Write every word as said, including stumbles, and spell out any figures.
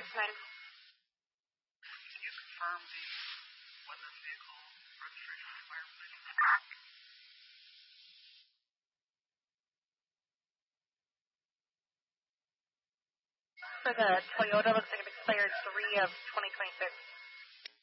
Nine. Can you confirm the weather vehicle registration expired, please? For the Toyota, looks like it expired three of twenty twenty-six.